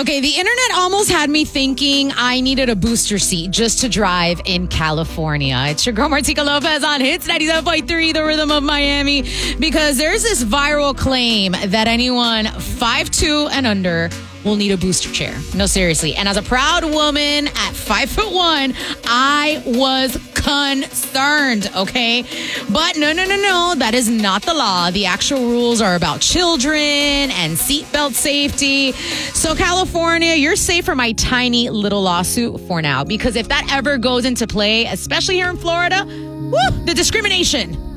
Okay, the internet almost had me thinking I needed a booster seat just to drive in California. It's your girl Martika Lopez on Hits 97.3, the rhythm of Miami, because there's this viral claim that anyone 5'2" and under will need a booster chair. No, seriously. And as a proud woman at 5'1", I was concerned, okay? But no. That is not the law. The actual rules are about children and seatbelt safety. So California, you're safe from my tiny little lawsuit for now, because if that ever goes into play, especially here in Florida, the discrimination